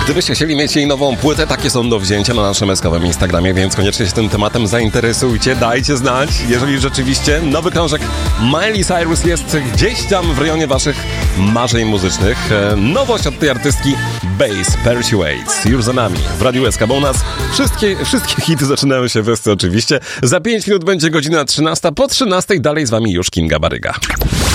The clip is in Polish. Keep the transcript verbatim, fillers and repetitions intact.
Gdybyście chcieli mieć jej nową płytę, takie są do wzięcia na naszym eskowym Instagramie, więc koniecznie się tym tematem zainteresujcie, dajcie znać, jeżeli rzeczywiście nowy krążek Miley Cyrus jest gdzieś tam w rejonie waszych marzeń muzycznych. Nowość od tej artystki Bass Persuades już za nami w Radiu S K, bo u nas wszystkie, wszystkie hity zaczynają się westy oczywiście. Za pięć minut będzie godzina trzynasta, po trzynastej dalej z wami już Kinga Baryga.